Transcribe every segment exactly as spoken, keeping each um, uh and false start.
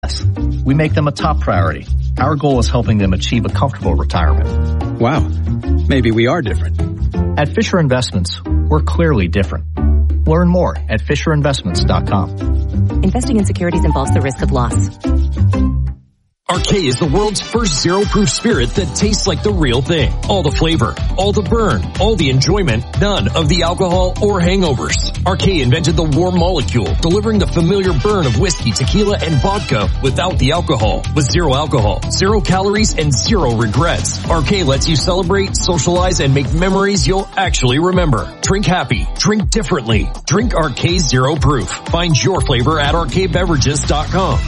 We make them a top priority. Our goal is helping them achieve a comfortable retirement. Wow. Maybe we are different. At Fisher Investments, we're clearly different. Learn more at fisher investments dot com. Investing in securities involves the risk of loss. Arcade is the world's first zero-proof spirit that tastes like the real thing. All the flavor, all the burn, all the enjoyment, none of the alcohol or hangovers. Arcade invented the warm molecule, delivering the familiar burn of whiskey, tequila, and vodka without the alcohol. With zero alcohol, zero calories, and zero regrets. Arcade lets you celebrate, socialize, and make memories you'll actually remember. Drink happy. Drink differently. Drink Arcade Zero Proof. Find your flavor at arcade beverages dot com.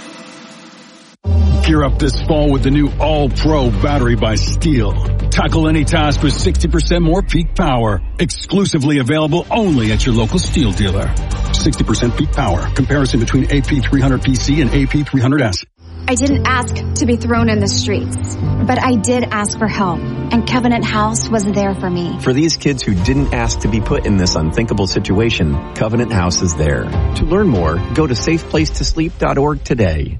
Gear up this fall with the new All-Pro battery by Steel. Tackle any task with sixty percent more peak power. Exclusively available only at your local Steel dealer. sixty percent peak power. Comparison between A P three hundred P C and A P three hundred S. I didn't ask to be thrown in the streets, but I did ask for help, and Covenant House was there for me. For these kids who didn't ask to be put in this unthinkable situation, Covenant House is there. To learn more, go to safe place to sleep dot org today.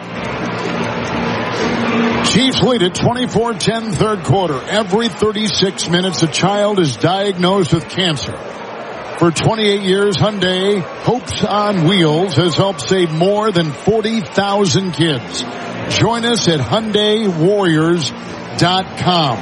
Chiefs lead at twenty-four ten third quarter. Every thirty-six minutes, a child is diagnosed with cancer. For twenty-eight years, Hyundai Hopes on Wheels has helped save more than forty thousand kids. Join us at Hyundai Warriors dot com.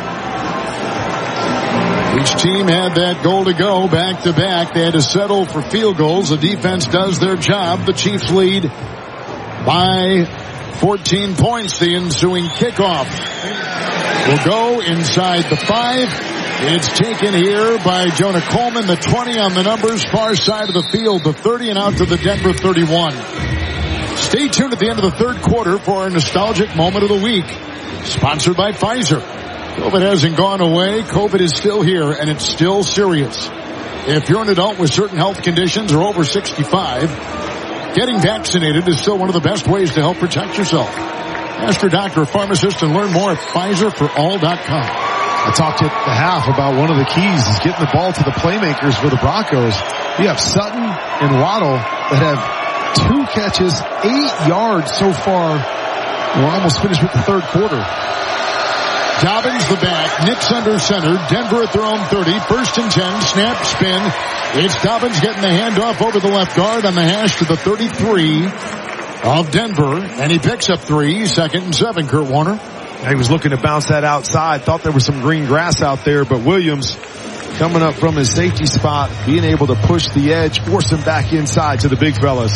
Each team had that goal to go back to back. They had to settle for field goals. The defense does their job. The Chiefs lead by fourteen points. The ensuing kickoff will go inside the five. It's taken here by Jonah Coleman. The twenty on the numbers, far side of the field, the thirty, and out to the Denver thirty-one. Stay tuned at the end of the third quarter for our nostalgic moment of the week. Sponsored by Pfizer. COVID hasn't gone away. COVID is still here, and it's still serious. If you're an adult with certain health conditions or over sixty-five, getting vaccinated is still one of the best ways to help protect yourself. Ask your doctor or pharmacist and learn more at Pfizer for all dot com. I talked at the half about one of the keys is getting the ball to the playmakers for the Broncos. You have Sutton and Waddle that have two catches, eight yards so far. We're almost finished with the third quarter. Dobbins the back, Knicks under center, Denver at their own thirty, first and ten, snap, spin. It's Dobbins getting the handoff over the left guard on the hash to the thirty-three of Denver, and he picks up three, second and seven, Kurt Warner. He was looking to bounce that outside, thought there was some green grass out there, but Williams coming up from his safety spot, being able to push the edge, force him back inside to the big fellas.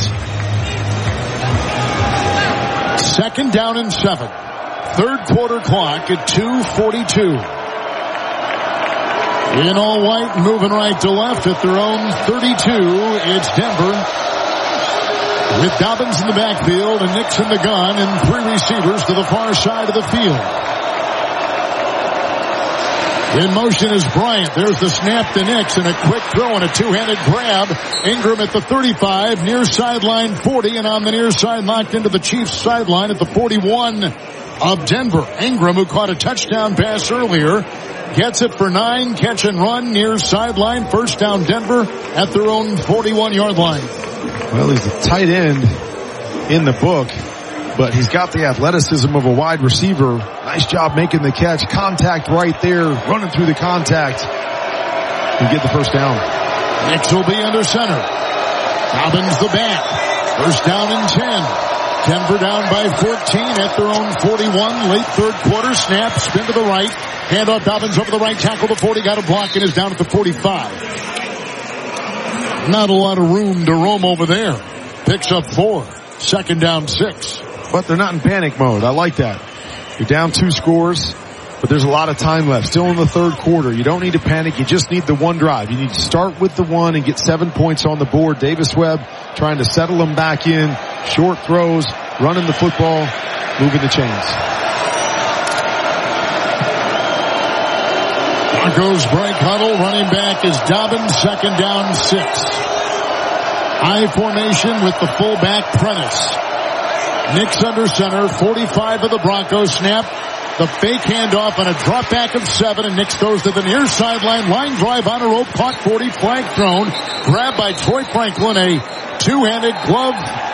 Second down and seven. Third quarter clock at two forty-two. In all white, moving right to left at their own thirty-two. It's Denver with Dobbins in the backfield and Knicks in the gun and three receivers to the far side of the field. In motion is Bryant. There's the snap to Knicks and a quick throw and a two-handed grab. Ingram at the thirty-five, near sideline forty, and on the near side locked into the Chiefs sideline at the forty-one of Denver. Ingram, who caught a touchdown pass earlier, gets it for nine, catch and run near sideline. First down Denver at their own forty-one-yard line. Well, he's the tight end in the book, but he's got the athleticism of a wide receiver. Nice job making the catch. Contact right there, running through the contact, and get the first down. Knicks will be under center. Dobbins the back. First down and ten. Denver down by fourteen at their own forty-one. Late third quarter. Snap, spin to the right. Handoff Dobbins over the right tackle. The forty got a block and is down at the forty-five. Not a lot of room to roam over there. Picks up four. Second down six. But they're not in panic mode. I like that. You're down two scores, but there's a lot of time left. Still in the third quarter. You don't need to panic. You just need the one drive. You need to start with the one and get seven points on the board. Davis Webb trying to settle them back in. Short throws, running the football, moving the chains. Broncos break huddle. Running back is Dobbins. Second down six. I formation with the fullback Prentice. Knicks under center. forty-five of the Broncos. Snap. The fake handoff and a drop back of seven, and Knicks goes to the near sideline. Line drive on a rope. Caught forty. Flag thrown. Grabbed by Troy Franklin. A two-handed glove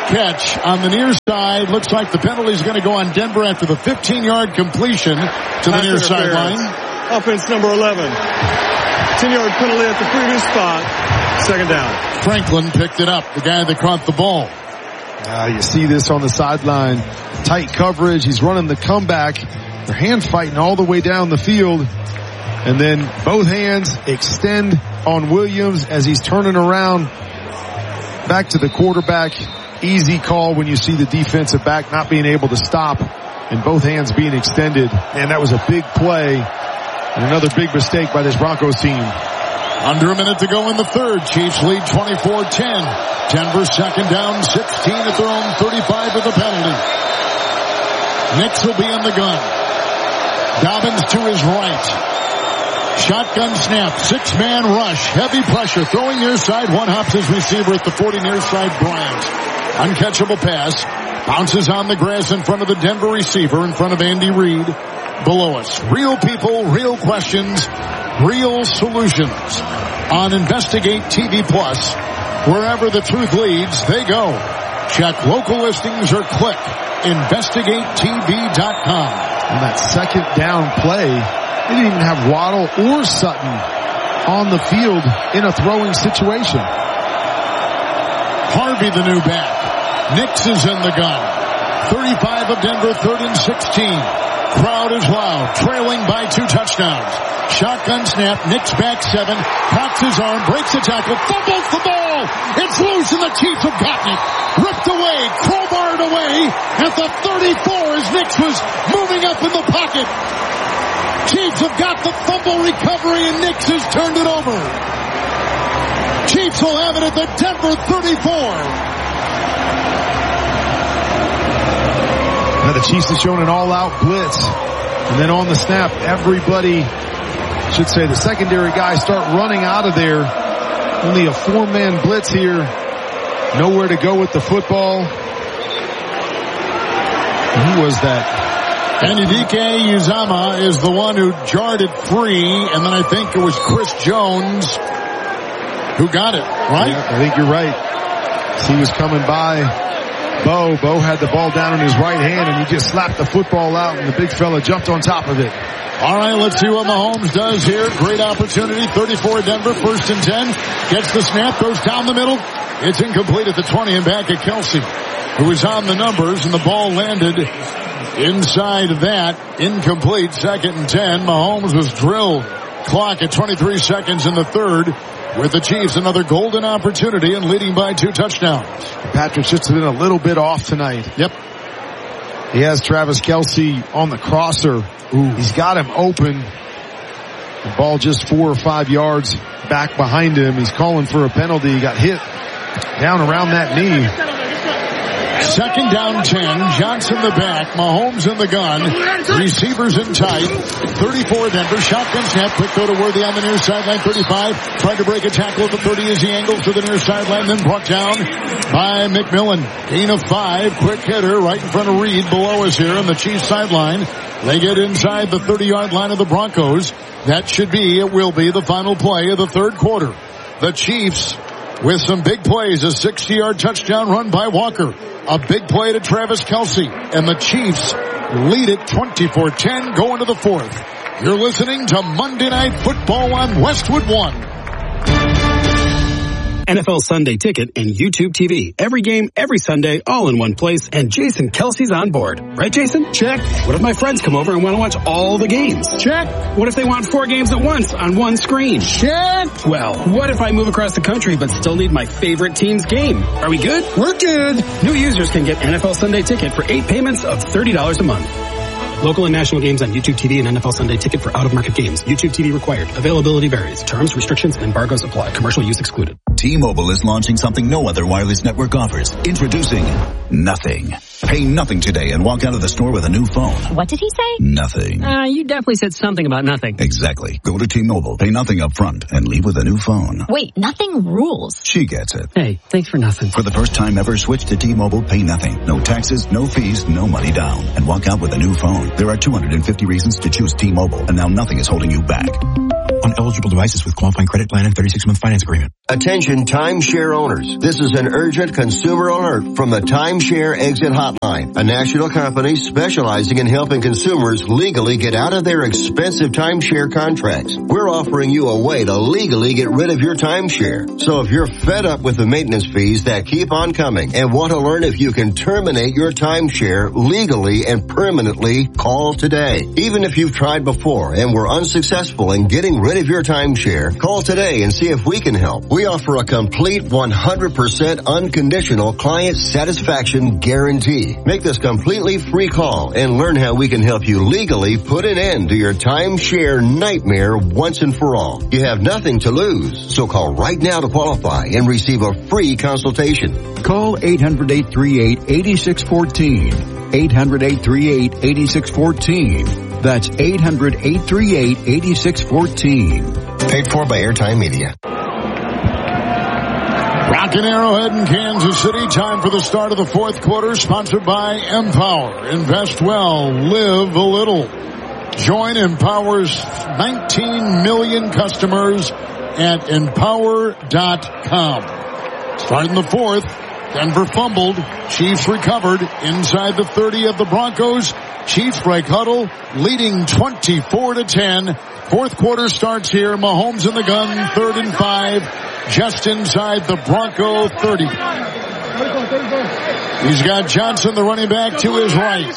catch on the near side. Looks like the penalty is going to go on Denver after the fifteen-yard completion to the near sideline. Offense number eleven. ten-yard penalty at the previous spot. Second down. Franklin picked it up, the guy that caught the ball. Uh, you see this on the sideline. Tight coverage. He's running the comeback. They're hand fighting all the way down the field. And then both hands extend on Williams as he's turning around back to the quarterback. Easy call when you see the defensive back not being able to stop and both hands being extended. And that was a big play and another big mistake by this Broncos team. Under a minute to go in the third. Chiefs lead twenty-four ten. Denver second down, sixteen at their own thirty-five with the penalty. Nix will be in the gun. Dobbins to his right. Shotgun snap, six-man rush, heavy pressure, throwing near side, one hops his receiver at the forty near side, Bryant. Uncatchable pass, bounces on the grass in front of the Denver receiver, in front of Andy Reid. Below us, real people, real questions, real solutions. On Investigate T V Plus, wherever the truth leads, they go. Check local listings or click investigate T V dot com. On that second down play, they didn't even have Waddle or Sutton on the field in a throwing situation. Harvey, the new back. Nix is in the gun. thirty-five of Denver, third and sixteen. Crowd is loud, trailing by two touchdowns. Shotgun snap, Nix back seven, cocks his arm, breaks the tackle, fumbles the ball. It's loose and the Chiefs have gotten it. Ripped away, crowbarred away at the thirty-four as Nix was moving up in the pocket. Chiefs have got the fumble recovery and Nix has turned it over. Chiefs will have it at the Denver thirty-four. Now the Chiefs have shown an all-out blitz. And then on the snap, everybody, I should say the secondary guys, start running out of there. Only a four-man blitz here. Nowhere to go with the football. And who was that? Enrique Uzama is the one who jarred it free, and then I think it was Chris Jones who got it, right? Yeah, I think you're right. He was coming by Bo. Bo had the ball down in his right hand, and he just slapped the football out, and the big fella jumped on top of it. All right, let's see what Mahomes does here. Great opportunity. thirty-four Denver, first and ten. Gets the snap, goes down the middle. It's incomplete at the twenty and back at Kelsey, who was on the numbers, and the ball landed inside of that. Incomplete, second and ten. Mahomes was drilled. Clock at twenty-three seconds in the third. With the Chiefs, another golden opportunity and leading by two touchdowns. Patrick's just been a little bit off tonight. Yep. He has Travis Kelsey on the crosser. Ooh. He's got him open. The ball just four or five yards back behind him. He's calling for a penalty. He got hit down around that knee. Second down ten. Johnson the back. Mahomes in the gun. Receivers in tight. thirty-four Denver. Shotgun snap. Quick throw to Worthy on the near sideline. thirty-five. Tried to break a tackle at the thirty as he angles to the near sideline. Then brought down by McMillan. Gain of five. Quick hitter right in front of Reed below us here on the Chiefs sideline. They get inside the thirty-yard line of the Broncos. That should be, it will be, the final play of the third quarter. The Chiefs with some big plays. A sixty-yard touchdown run by Walker. A big play to Travis Kelsey. And the Chiefs lead it twenty-four ten going to the fourth. You're listening to Monday Night Football on Westwood One. N F L Sunday Ticket and YouTube T V. Every game, every Sunday, all in one place. And Jason Kelsey's on board. Right, Jason? Check. What if my friends come over and want to watch all the games? Check. What if they want four games at once on one screen? Check. Well, what if I move across the country but still need my favorite team's game? Are we good? We're good. New users can get N F L Sunday Ticket for eight payments of thirty dollars a month. Local and national games on YouTube T V and N F L Sunday Ticket for out-of-market games. YouTube T V required. Availability varies. Terms, restrictions, and embargoes apply. Commercial use excluded. T-Mobile is launching something no other wireless network offers. Introducing Nothing. Pay nothing today and walk out of the store with a new phone. What did he say? Nothing. Uh, you definitely said something about nothing. Exactly. Go to T-Mobile, pay nothing up front, and leave with a new phone. Wait, nothing rules. She gets it. Hey, thanks for nothing. For the first time ever, switch to T-Mobile, pay nothing. No taxes, no fees, no money down. And walk out with a new phone. There are two hundred fifty reasons to choose T-Mobile, and now nothing is holding you back. on eligible devices with qualifying credit plan and thirty-six month finance agreement. Attention timeshare owners. This is an urgent consumer alert from the Timeshare Exit Hotline, a national company specializing in helping consumers legally get out of their expensive timeshare contracts. We're offering you a way to legally get rid of your timeshare. So if you're fed up with the maintenance fees that keep on coming and want to learn if you can terminate your timeshare legally and permanently, call today. Even if you've tried before and were unsuccessful in getting rid of your timeshare, call today and see if we can help. We offer a complete one hundred percent unconditional client satisfaction guarantee. Make this completely free call and learn how we can help you legally put an end to your timeshare nightmare once and for all. You have nothing to lose, so call right now to qualify and receive a free consultation. Call eight hundred, eight three eight, eight six one four. eight hundred, eight three eight, eight six one four. That's eight hundred, eight three eight, eight six one four. Paid for by Airtime Media. Rockin' Arrowhead in Kansas City. Time for the start of the fourth quarter, sponsored by Empower. Invest well, live a little. Join Empower's nineteen million customers at empower dot com. Starting the fourth, Denver fumbled. Chiefs recovered inside the thirty of the Broncos. Chiefs break huddle, leading twenty-four to ten. Fourth quarter starts here. Mahomes in the gun, third and five, just inside the Bronco thirty. He's got Johnson, the running back, to his right.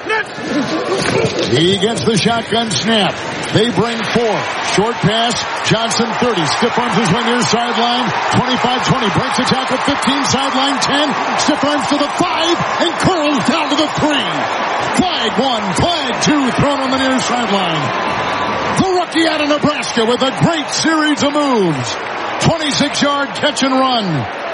He gets the shotgun snap. They bring four. Short pass. Johnson thirty. Stiff arms his way near sideline. twenty-five twenty. Breaks the tackle. fifteen. Sideline ten. Stiff arms to the five. And curls down to the three. Flag one. Flag two. Thrown on the near sideline. The rookie out of Nebraska with a great series of moves. twenty-six yard catch and run.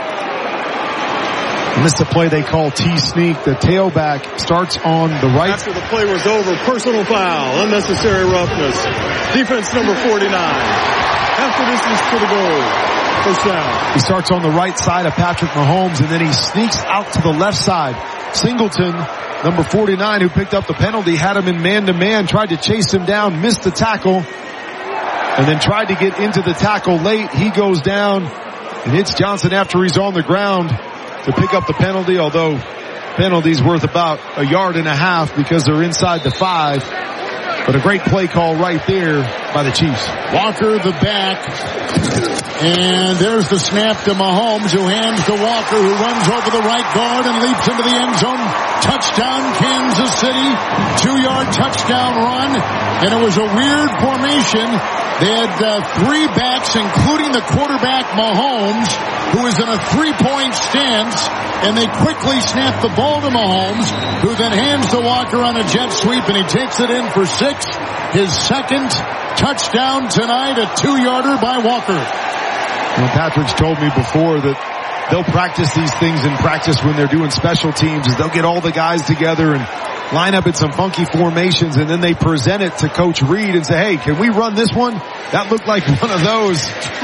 And this is the play they call T-sneak. The tailback starts on the right. After the play was over, personal foul, unnecessary roughness. Defense number forty-nine. After distance to the goal. First down. He starts on the right side of Patrick Mahomes, and then he sneaks out to the left side. Singleton, number forty-nine, who picked up the penalty, had him in man-to-man, tried to chase him down, missed the tackle, and then tried to get into the tackle late. He goes down and hits Johnson after he's on the ground to pick up the penalty, although penalty's worth about a yard and a half because they're inside the five. But a great play call right there by the Chiefs. Walker the back. And there's the snap to Mahomes, who hands to Walker, who runs over the right guard and leaps into the end zone. Touchdown, Kansas City. Two-yard touchdown run. And it was a weird formation. They had uh, three backs, including the quarterback, Mahomes, who is in a three-point stance. And they quickly snap the ball to Mahomes, who then hands to Walker on a jet sweep, and he takes it in for six. His second touchdown tonight, a two-yarder by Walker. Well, Patrick's told me before that they'll practice these things in practice when they're doing special teams. Is they'll get all the guys together and line up in some funky formations, and then they present it to Coach Reed and say, hey, can we run this one? That looked like one of those.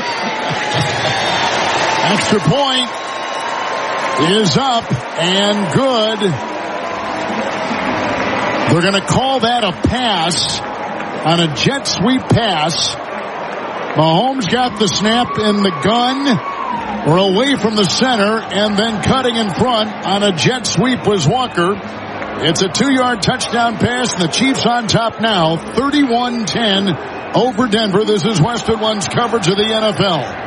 Extra point is up and good. They're going to call that a pass on a jet sweep pass. Mahomes got the snap in the gun or away from the center, and then cutting in front on a jet sweep was Walker. It's a two-yard touchdown pass, and the Chiefs on top now, thirty-one ten over Denver. This is Western One's coverage of the N F L.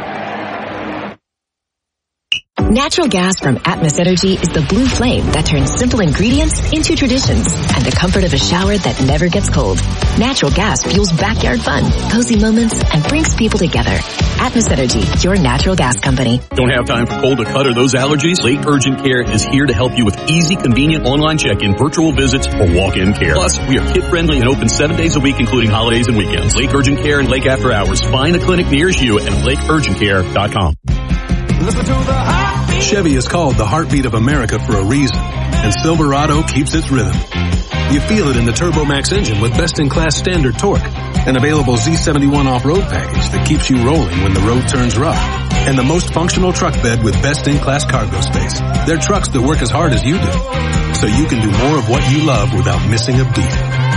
Natural gas from Atmos Energy is the blue flame that turns simple ingredients into traditions and the comfort of a shower that never gets cold. Natural gas fuels backyard fun, cozy moments, and brings people together. Atmos Energy, your natural gas company. Don't have time for cold or cut or those allergies? Lake Urgent Care is here to help you with easy, convenient online check-in, virtual visits, or walk-in care. Plus, we are kid-friendly and open seven days a week, including holidays and weekends. Lake Urgent Care and Lake After Hours. Find a clinic nearest you at lake urgent care dot com. Listen to the heartbeat. Chevy is called the heartbeat of America for a reason, and Silverado keeps its rhythm. You feel it in the TurboMax engine with best-in-class standard torque, an available Z seventy-one off-road package that keeps you rolling when the road turns rough, and the most functional truck bed with best-in-class cargo space. They're trucks that work as hard as you do, so you can do more of what you love without missing a beat.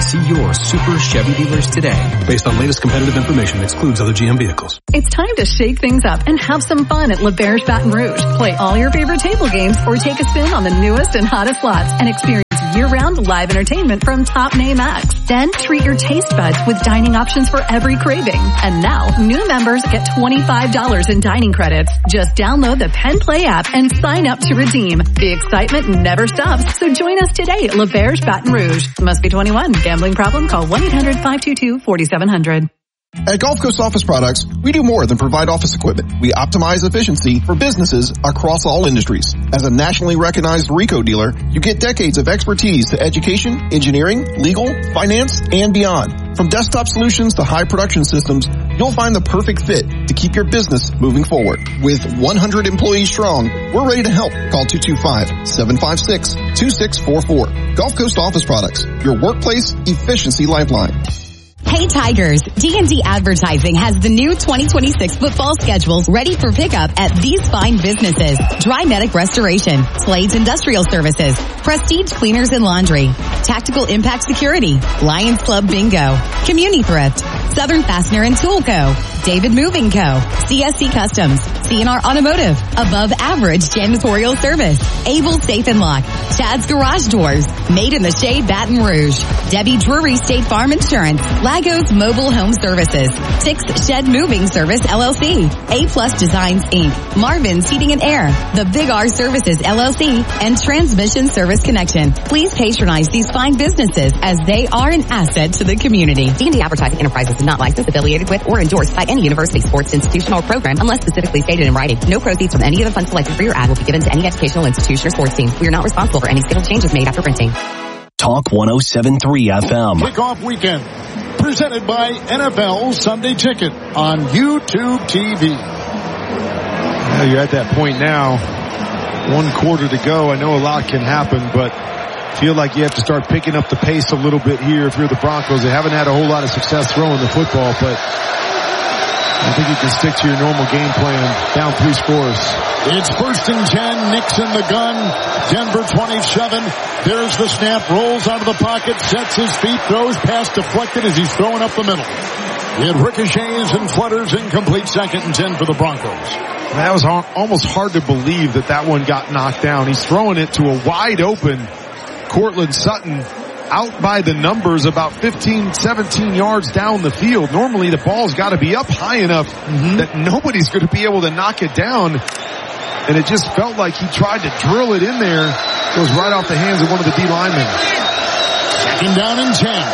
See your Super Chevy dealers today. Based on latest competitive information, excludes other G M vehicles. It's time to shake things up and have some fun at L'Auberge Baton Rouge. Play all your favorite table games or take a spin on the newest and hottest slots and experience year-round live entertainment from top name acts. Then treat your taste buds with dining options for every craving. And now, new members get twenty-five dollars in dining credits. Just download the Penn Play app and sign up to redeem. The excitement never stops, so join us today at L'Auberge Baton Rouge. Must be twenty-one. Gambling problem? Call one eight hundred five two two four seven zero zero. At Gulf Coast Office Products, we do more than provide office equipment. We optimize efficiency for businesses across all industries. As a nationally recognized RICO dealer, you get decades of expertise to education, engineering, legal, finance, and beyond. From desktop solutions to high production systems, you'll find the perfect fit to keep your business moving forward. With one hundred employees strong, we're ready to help. Call two two five, seven five six, two six four four. Gulf Coast Office Products, your workplace efficiency lifeline. Hey Tigers, D and D Advertising has the new twenty twenty-six football schedules ready for pickup at these fine businesses. Dry Medic Restoration, Slade's Industrial Services, Prestige Cleaners and Laundry, Tactical Impact Security, Lions Club Bingo, Community Thrift, Southern Fastener and Tool Co., David Moving Co., C S C Customs, C N R Automotive, Above Average Janitorial Service, Able Safe and Lock, Chad's Garage Doors, Made in the Shade Baton Rouge, Debbie Drury State Farm Insurance, Lagos Mobile Home Services, Six Shed Moving Service L L C, A Plus Designs Incorporated, Marvin's Heating and Air, The Big R Services L L C, and Transmission Service Connection. Please patronize these fine businesses as they are an asset to the community. D and D Advertising Enterprises is not licensed, affiliated with, or endorsed by any university, sports institution, or program unless specifically stated in writing. No proceeds from any of the funds selected for your ad will be given to any educational institution or sports team. We are not responsible for any schedule changes made after printing. Talk one oh seven point three F M. Kickoff weekend. Presented by N F L Sunday Ticket on YouTube T V. Now you're at that point now. One quarter to go. I know a lot can happen, but feel like you have to start picking up the pace a little bit here if you're the Broncos. They haven't had a whole lot of success throwing the football, but I think you can stick to your normal game plan. Down three scores. It's first and ten. Knicks in the gun. Denver twenty-seven. There's the snap. Rolls out of the pocket. Sets his feet. Throws. Pass deflected as he's throwing up the middle. It ricochets and flutters. Incomplete. Second and ten for the Broncos. That was almost hard to believe that that one got knocked down. He's throwing it to a wide open Cortland Sutton out by the numbers about fifteen, seventeen yards down the field. Normally the ball's got to be up high enough mm-hmm. that nobody's going to be able to knock it down. And it just felt like he tried to drill it in there. It goes right off the hands of one of the D linemen. Second down and ten.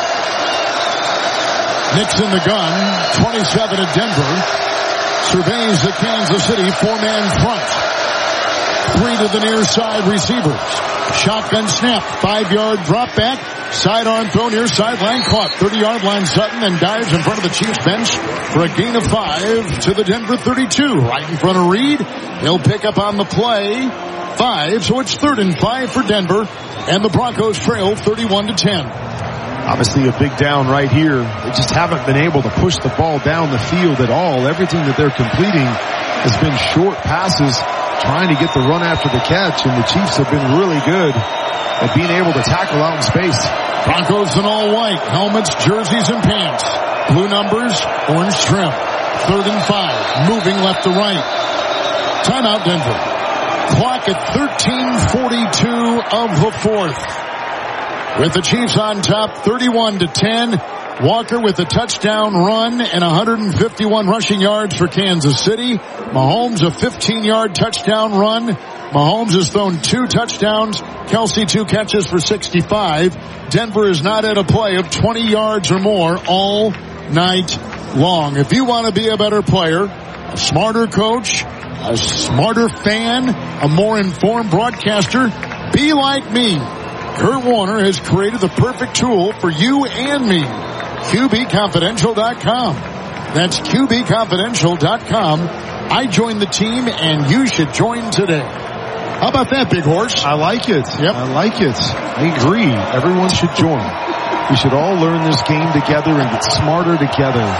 Knicks in the gun. twenty-seven at Denver. Surveys the Kansas City four-man front. Three to the near side receivers. Shotgun snap. Five-yard drop back. Sidearm throw near sideline. Caught. thirty-yard line Sutton and dives in front of the Chiefs bench for a gain of five to the Denver thirty-two. Right in front of Reed. He'll pick up on the play. Five. So it's third and five for Denver. And the Broncos trail thirty-one to ten. Obviously a big down right here. They just haven't been able to push the ball down the field at all. Everything that they're completing has been short passes, trying to get the run after the catch, and the Chiefs have been really good at being able to tackle out in space. Broncos in all white, helmets, jerseys, and pants. Blue numbers, orange trim. Third and five, moving left to right. Timeout Denver. Clock at thirteen forty-two of the fourth. With the Chiefs on top, thirty-one to ten. Walker with a touchdown run and one hundred fifty-one rushing yards for Kansas City. Mahomes a fifteen-yard touchdown run. Mahomes has thrown two touchdowns. Kelsey two catches for sixty-five. Denver is not at a play of twenty yards or more all night long. If you want to be a better player, a smarter coach, a smarter fan, a more informed broadcaster, be like me. Kurt Warner has created the perfect tool for you and me. Q B confidential dot com. That's Q B confidential dot com. I joined the team and you should join today. How about that, Big Horse? I like it. Yep. I like it. I agree. Everyone should join. We should all learn this game together and get smarter together.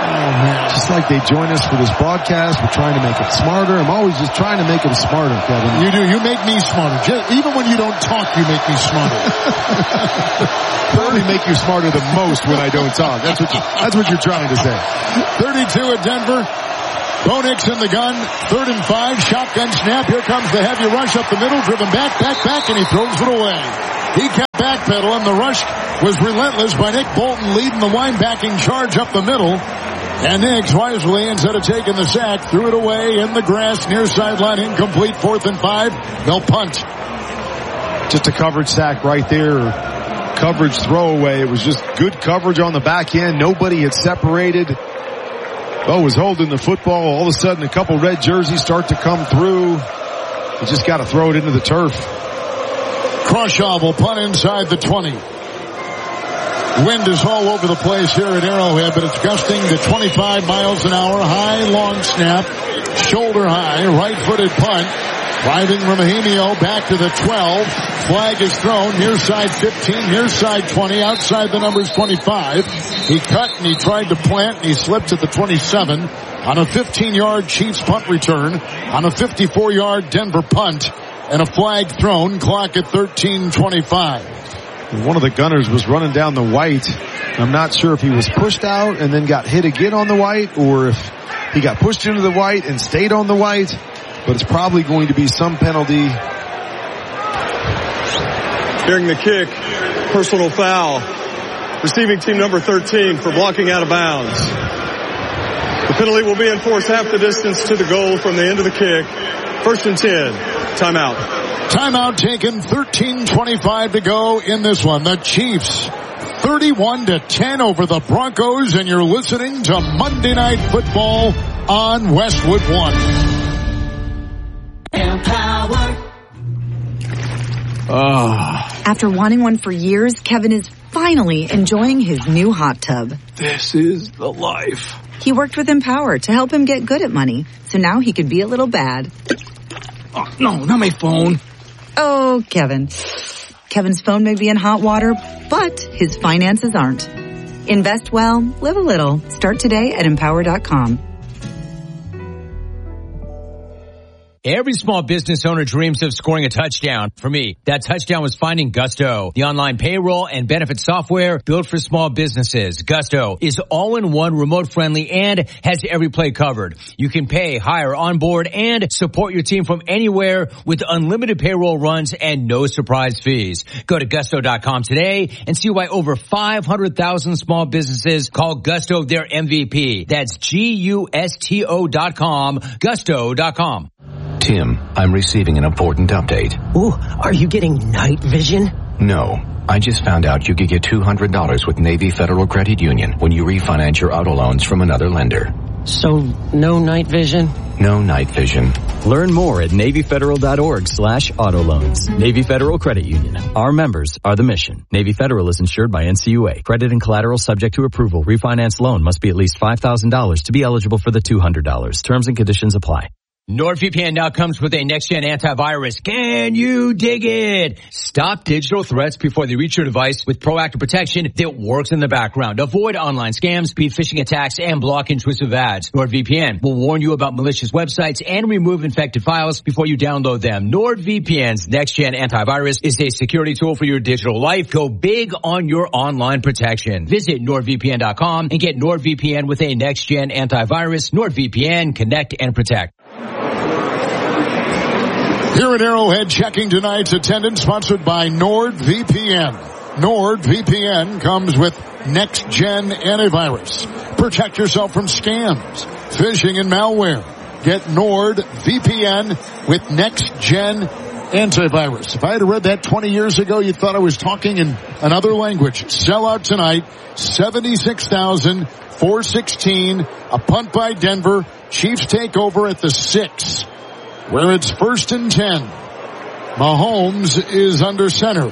man. Just like they join us for this broadcast, we're trying to make it smarter. I'm always just trying to make them smarter, Kevin. You do. You make me smarter. Just, even when you don't talk, you make me smarter. Probably make you smarter the most when I don't talk. That's what you, that's what you're trying to say. thirty-two at Denver. Bo Nix in the gun. Third and five. Shotgun snap. Here comes the heavy rush up the middle. Driven back, back, back, and he throws it away. He kept backpedaling. The rush was relentless by Nick Bolton, leading the linebacking charge up the middle. And Nix wisely, instead of taking the sack, threw it away in the grass near sideline, incomplete. Fourth and five. They'll punt. Just a coverage sack right there. Coverage throwaway. It was just good coverage on the back end. Nobody had separated. Bo was holding the football. All of a sudden, a couple red jerseys start to come through. You just got to throw it into the turf. Croshaw will punt inside the twenty. Wind is all over the place here at Arrowhead, but it's gusting to twenty-five miles an hour. High, long snap, shoulder high, right-footed punt. Driving Remigio back to the twelve. Flag is thrown. Near side fifteen, near side twenty. Outside the numbers twenty-five. He cut and he tried to plant and he slipped at the twenty-seven on a fifteen-yard Chiefs punt return. On a fifty-four-yard Denver punt and a flag thrown. Clock at thirteen twenty-five. One of the gunners was running down the white. I'm not sure if he was pushed out and then got hit again on the white, or if he got pushed into the white and stayed on the white. But it's probably going to be some penalty. During the kick, personal foul. Receiving team number thirteen for blocking out of bounds. The penalty will be enforced half the distance to the goal from the end of the kick. First and ten. Timeout. Timeout taken. thirteen twenty-five to go in this one. The Chiefs thirty-one to ten over the Broncos, and you're listening to Monday Night Football on Westwood One. Empower. Oh. After wanting one for years, Kevin is finally enjoying his new hot tub. This is the life. He worked with Empower to help him get good at money, so now he could be a little bad. Oh, no, not my phone. Oh, Kevin. Kevin's phone may be in hot water, but his finances aren't. Invest well, live a little. Start today at empower dot com. Every small business owner dreams of scoring a touchdown. For me, that touchdown was finding Gusto, the online payroll and benefit software built for small businesses. Gusto is all-in-one, remote-friendly, and has every play covered. You can pay, hire, onboard, and support your team from anywhere with unlimited payroll runs and no surprise fees. Go to gusto dot com today and see why over five hundred thousand small businesses call Gusto their M V P. That's G U S T O dot com, gusto dot com. Tim, I'm receiving an important update. Ooh, are you getting night vision? No. I just found out you could get two hundred dollars with Navy Federal Credit Union when you refinance your auto loans from another lender. So, no night vision? No night vision. Learn more at navy federal dot org slash auto loans. Navy Federal Credit Union. Our members are the mission. Navy Federal is insured by N C U A. Credit and collateral subject to approval. Refinance loan must be at least five thousand dollars to be eligible for the two hundred dollars. Terms and conditions apply. NordVPN now comes with a next-gen antivirus. Can you dig it? Stop digital threats before they reach your device with proactive protection that works in the background. Avoid online scams, beat phishing attacks, and block intrusive ads. NordVPN will warn you about malicious websites and remove infected files before you download them. NordVPN's next-gen antivirus is a security tool for your digital life. Go big on your online protection. Visit nord V P N dot com and get NordVPN with a next-gen antivirus. NordVPN, connect and protect. Here at Arrowhead, checking tonight's attendance, sponsored by NordVPN. NordVPN comes with next-gen antivirus. Protect yourself from scams, phishing, and malware. Get NordVPN with next-gen antivirus. If I had read that twenty years ago, you thought I was talking in another language. Sell out tonight, seventy-six thousand four hundred sixteen. A punt by Denver. Chiefs take over at the six, where it's first and ten. Mahomes is under center.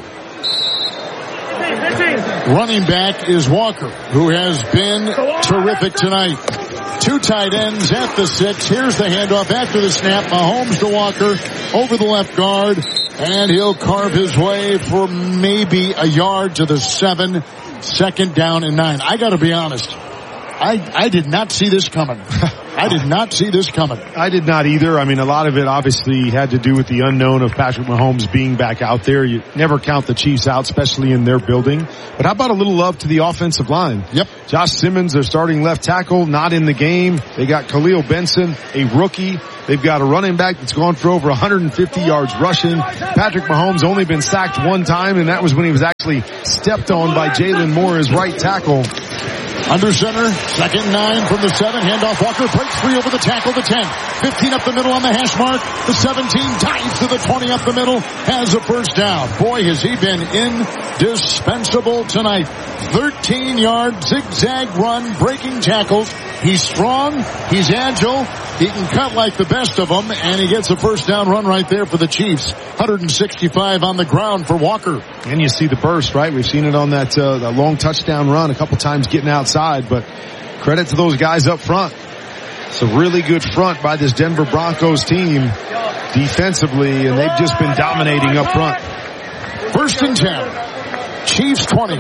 Running back is Walker, who has been terrific tonight. Two tight ends at the six. Here's the handoff after the snap. Mahomes to Walker over the left guard, and he'll carve his way for maybe a yard to the seven. Second down and nine. I got to be honest. I, I did not see this coming. I did not see this coming. I did not either. I mean, a lot of it obviously had to do with the unknown of Patrick Mahomes being back out there. You never count the Chiefs out, especially in their building. But how about a little love to the offensive line? Yep. Josh Simmons, their starting left tackle, not in the game. They got Khalil Benson, a rookie. They've got a running back that's gone for over one hundred fifty yards rushing. Patrick Mahomes only been sacked one time, and that was when he was actually stepped on by Jalen Moore, his right tackle. Under center, second nine from the seven. Handoff Walker, breaks free over the tackle, the ten. fifteen up the middle on the hash mark. The seventeen dives to the twenty up the middle. Has a first down. Boy, has he been indispensable tonight. thirteen yard zigzag run, breaking tackles. He's strong. He's agile. He can cut like the best of them, and he gets a first down run right there for the Chiefs. one hundred sixty-five on the ground for Walker. And you see the burst, right? We've seen it on that, uh, that long touchdown run a couple times getting outside, but credit to those guys up front. It's a really good front by this Denver Broncos team defensively, and they've just been dominating up front. First and ten. Chiefs twenty.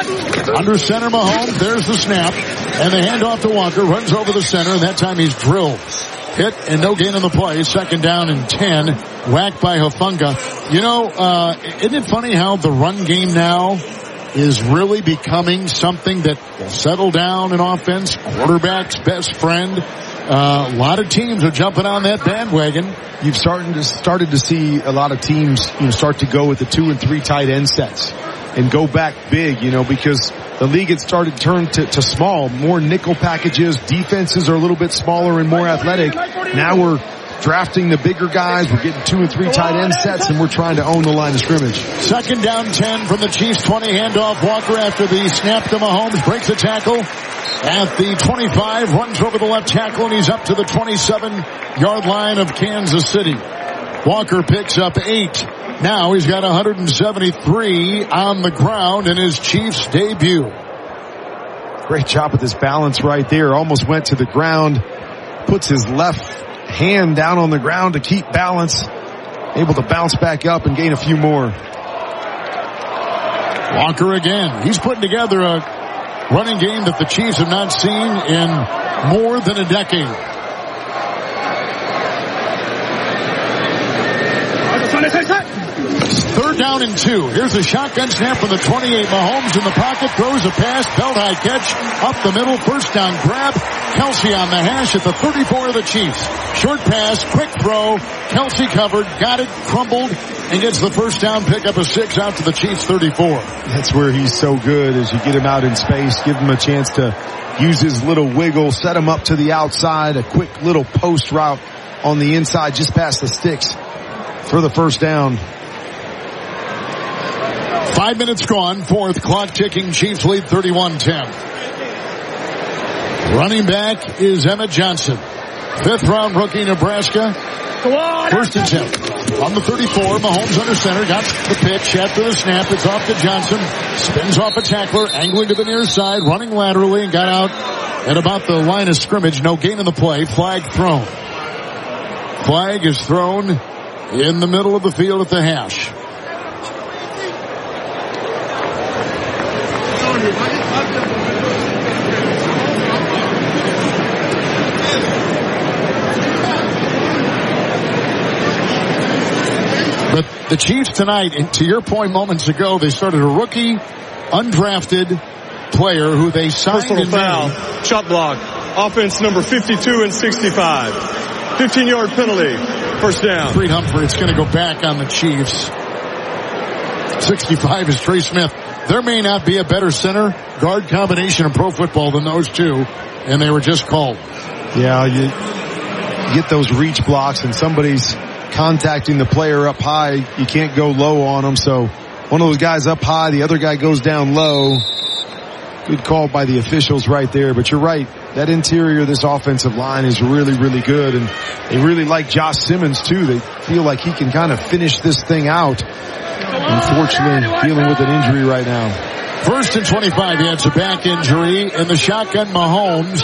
Under center Mahomes. There's the snap. And the handoff to Walker. Runs over the center, and that time he's drilled. Hit and no gain on the play. Second down and ten. Whacked by Hufanga. You know, uh, isn't it funny how the run game now is really becoming something that will settle down in offense? Quarterback's best friend. Uh, a lot of teams are jumping on that bandwagon. You've started to, started to see a lot of teams, you know, start to go with the two and three tight end sets and go back big, you know, because the league had started to turn to, to small, more nickel packages. Defenses are a little bit smaller and more athletic. Now we're drafting the bigger guys. We're getting two and three tight end sets, and we're trying to own the line of scrimmage. Second down ten from the Chiefs twenty. Handoff Walker after the snap to Mahomes. Breaks a tackle at the twenty-five. Runs over the left tackle, and he's up to the twenty-seven yard line of Kansas City. Walker picks up eight. Now he's got one hundred seventy-three on the ground in his Chiefs debut. Great job with his balance right there. Almost went to the ground. Puts his left hand down on the ground to keep balance. Able to bounce back up and gain a few more. Walker again. He's putting together a running game that the Chiefs have not seen in more than a decade. Third down and two. Here's a shotgun snap from the twenty-eight. Mahomes in the pocket, throws a pass, belt high catch, up the middle, first down grab. Kelsey on the hash at the thirty-four of the Chiefs. Short pass, quick throw. Kelsey covered, got it, crumbled, and gets the first down, pick up a six out to the Chiefs thirty-four. That's where he's so good, as you get him out in space, give him a chance to use his little wiggle, set him up to the outside, a quick little post route on the inside, just past the sticks for the first down. Five minutes gone, fourth, clock ticking, Chiefs lead thirty-one ten. Running back is Emmett Johnson. Fifth round rookie, Nebraska. First and ten. On the thirty-four, Mahomes under center, got the pitch after the snap. It's off to Johnson. Spins off a tackler, angling to the near side, running laterally, and got out at about the line of scrimmage. No gain in the play. Flag thrown. Flag is thrown in the middle of the field at the hash. But the Chiefs tonight, and to your point moments ago, they started a rookie, undrafted player who they signed Personal in foul, May. shot block, offense number fifty-two and sixty-five. fifteen yard penalty, first down. Creed Humphrey, it's going to go back on the Chiefs. sixty-five is Trey Smith. There may not be a better center guard combination in pro football than those two, and they were just called. Yeah, you, you get those reach blocks and somebody's contacting the player up high. You can't go low on them, so one of those guys up high, the other guy goes down low. Good call by the officials right there, but you're right. That interior of this offensive line is really, really good, and they really like Josh Simmons too. They feel like he can kind of finish this thing out. Unfortunately, dealing with an injury right now. First and twenty-five, he has a back injury. In the shotgun, Mahomes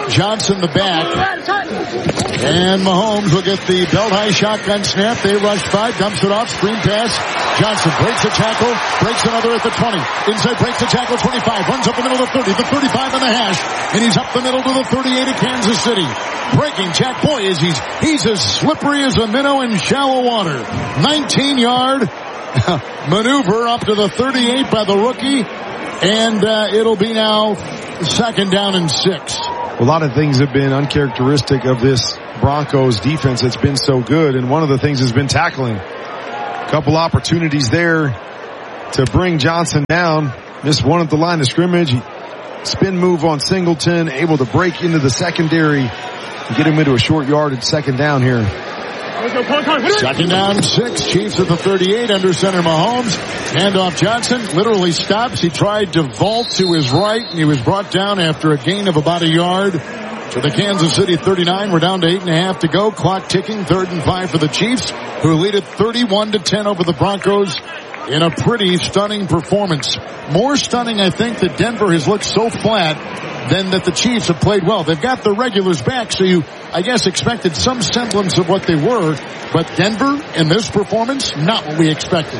Johnson the back. And Mahomes will get the belt-high shotgun snap. They rush five, dumps it off, screen pass. Johnson breaks a tackle, breaks another at the twenty. Inside breaks a tackle, twenty-five, runs up the middle of the thirty, the thirty-five on the hash, and he's up the middle to the thirty-eight of Kansas City. Breaking Jack, boy, is he's, he's as slippery as a minnow in shallow water. nineteen-yard maneuver up to the thirty-eight by the rookie, and uh, it'll be now second down and six. A lot of things have been uncharacteristic of this Broncos defense that's been so good, and one of the things has been tackling. A couple opportunities there to bring Johnson down. Missed one at the line of scrimmage. Spin move on Singleton, able to break into the secondary and get him into a short yardage second down here. Second down, six. Chiefs at the thirty-eight, under center Mahomes. Handoff Johnson, literally stops. He tried to vault to his right, and he was brought down after a gain of about a yard to the Kansas City thirty-nine. We're down to eight and a half to go. Clock ticking, third and five for the Chiefs, who lead it thirty-one to ten over the Broncos in a pretty stunning performance. More stunning, I think, that Denver has looked so flat than that the Chiefs have played well. They've got the regulars back, so you, I guess, expected some semblance of what they were. But Denver, in this performance, not what we expected.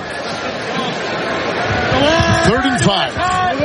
Third and five.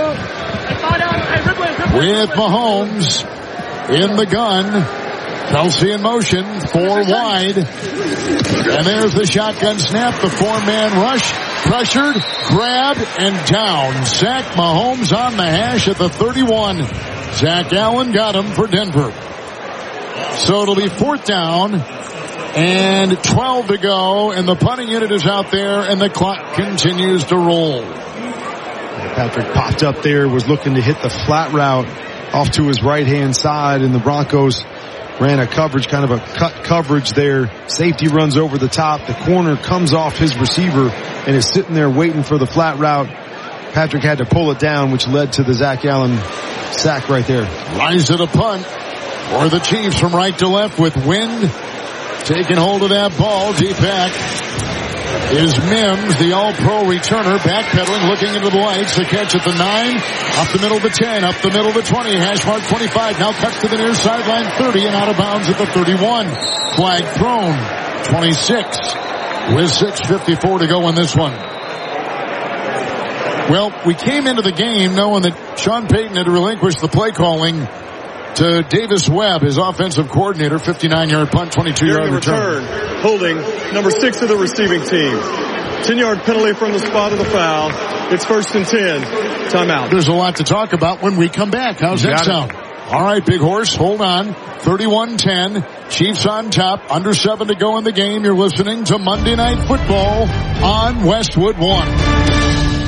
With Mahomes in the gun. Kelsey in motion, four wide. And there's the shotgun snap, the four-man rush. Pressured, grabbed, and down. Zach Mahomes on the hash at the thirty-one. Zach Allen got him for Denver. So it'll be fourth down and twelve to go, and the punting unit is out there, and the clock continues to roll. Patrick popped up there, was looking to hit the flat route off to his right-hand side, and the Broncos ran a coverage, kind of a cut coverage there. Safety runs over the top. The corner comes off his receiver and is sitting there waiting for the flat route. Patrick had to pull it down, which led to the Zach Allen sack right there. Rise to the punt for the Chiefs from right to left with Wind taking hold of that ball. Deep back is Mims, the all-pro returner, backpedaling, looking into the lights. The catch at the nine, up the middle of the ten, up the middle of the twenty, hash mark twenty-five, now cuts to the near sideline thirty and out of bounds at the thirty-one. Flag thrown, twenty-six, with six fifty-four to go in this one. Well, we came into the game knowing that Sean Payton had relinquished the play calling to Davis Webb, his offensive coordinator. Fifty-nine-yard punt, twenty-two-yard return. return. Holding number six of the receiving team. ten-yard penalty from the spot of the foul. It's first and ten. Timeout. There's a lot to talk about when we come back. How's that sound? All right, Big Horse, hold on. thirty-one ten. Chiefs on top. Under seven to go in the game. You're listening to Monday Night Football on Westwood One.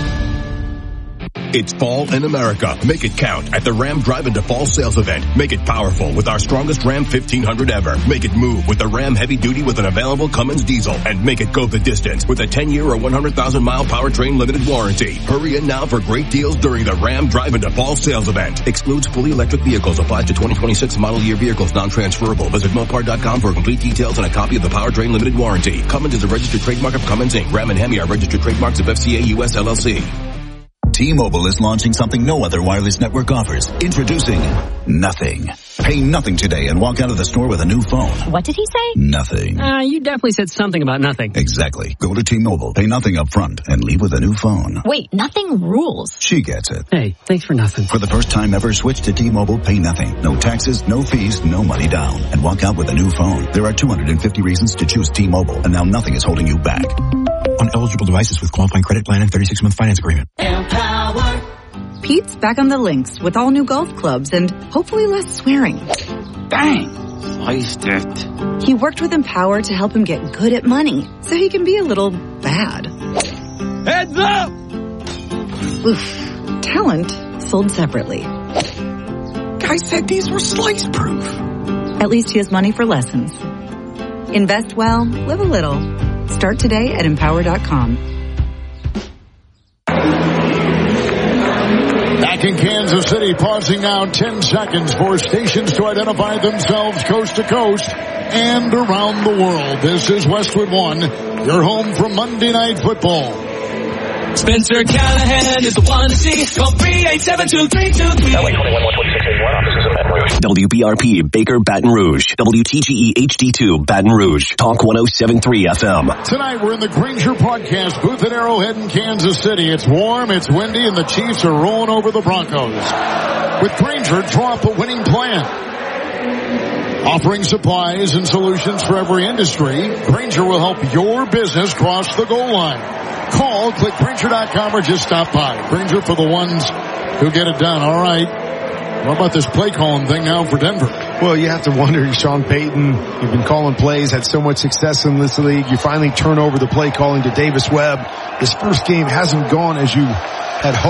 It's fall in America. Make it count at the Ram Drive Into Fall sales event. Make it powerful with our strongest Ram fifteen hundred ever. Make it move with the Ram Heavy Duty with an available Cummins diesel. And make it go the distance with a ten-year or one hundred thousand mile powertrain limited warranty. Hurry in now for great deals during the Ram Drive Into Fall sales event. Excludes fully electric vehicles. Applies to twenty twenty-six model year vehicles. Non-transferable. Visit Mopar dot com for complete details and a copy of the powertrain limited warranty. Cummins is a registered trademark of Cummins Incorporated. Ram and Hemi are registered trademarks of F C A U S L L C. T-Mobile is launching something no other wireless network offers. Introducing Nothing. Pay nothing today and walk out of the store with a new phone. What did he say? Nothing. Uh, you definitely said something about nothing. Exactly. Go to T-Mobile, pay nothing up front, and leave with a new phone. Wait, nothing rules. She gets it. Hey, thanks for nothing. For the first time ever, switch to T-Mobile, pay nothing. No taxes, no fees, no money down. And walk out with a new phone. There are two hundred fifty reasons to choose T-Mobile, and now nothing is holding you back. On eligible devices with qualifying credit plan and thirty-six month finance agreement. Empower. Pete's back on the links with all new golf clubs and hopefully less swearing. Dang, sliced it. He worked with Empower to help him get good at money so he can be a little bad. Heads up! Oof. Talent sold separately. Guy said these were slice proof. At least he has money for lessons. Invest well, live a little. Start today at empower dot com. Back in Kansas City, pausing now ten seconds for stations to identify themselves coast to coast and around the world. This is Westwood One, your home for Monday Night Football. Spencer Callahan is the one to see. Call three eight seven two three two three. L A twenty-one one twenty-six eighty-one. Offices of Rouge. W B R P, Baker, Baton Rouge. W T G E H D two, Baton Rouge. Talk one oh seven point three F M. Tonight we're in the Grainger podcast booth at Arrowhead in Kansas City. It's warm, it's windy, and the Chiefs are rolling over the Broncos. With Grainger, draw up a winning plan. Offering supplies and solutions for every industry, Grainger will help your business cross the goal line. Call, click Grainger dot com, or just stop by. Grainger for the ones who get it done. All right. What about this play calling thing now for Denver? Well, you have to wonder, Sean Payton, you've been calling plays, had so much success in this league. You finally turn over the play calling to Davis Webb. His first game hasn't gone as you had hoped.